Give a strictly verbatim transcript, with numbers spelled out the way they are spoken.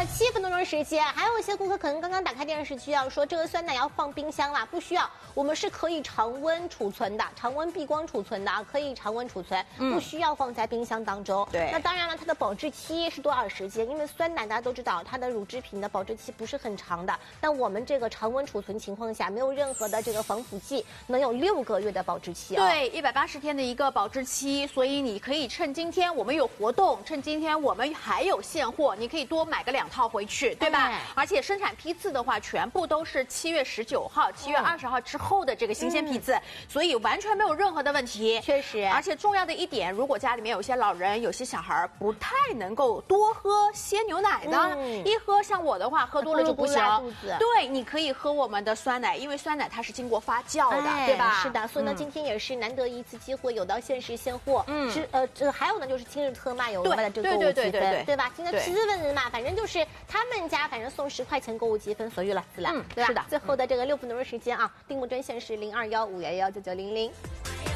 七分多钟时间，还有一些顾客可能刚刚打开电视需要说这个酸奶要放冰箱啦，不需要，我们是可以常温储存的，常温避光储存的啊，可以常温储存，不需要放在冰箱当中。 对， 那当然了，它的保质期是多少时间？因为酸奶大家都知道，它的乳制品的保质期不是很长的，但我们这个常温储存情况下，没有任何的这个防腐剂，能有六个月的保质期啊。 对，一百八十天的一个保质期，所以你可以趁今天我们有活动，趁今天我们还有现货，你可以多买个两套回去，对吧？ 哎、 而且生产批次的话，全部都是七月十九号、七月二十号之后的这个新鲜批次，嗯、所以完全没有任何的问题。 确实， 而且重要的一点，如果家里面有些老人、有些小孩不太能够多喝鲜牛奶的，嗯、一喝像我的话，喝多了就不行。对，你可以喝我们的酸奶，因为酸奶它是经过发酵的， 哎、 对吧？ 是的，所以呢，嗯、今天也是难得一次机会有到限时现货。嗯，是呃，这还有呢，就是今日特卖有额外的这个购物积分，对吧？今天七分人嘛，反正就是他们家反正送十块钱购物积分，所以了，自然， 嗯， 对吧？ 是的。 最后的这个六分多钟时间啊，订货专线是零二幺五幺幺九九零零。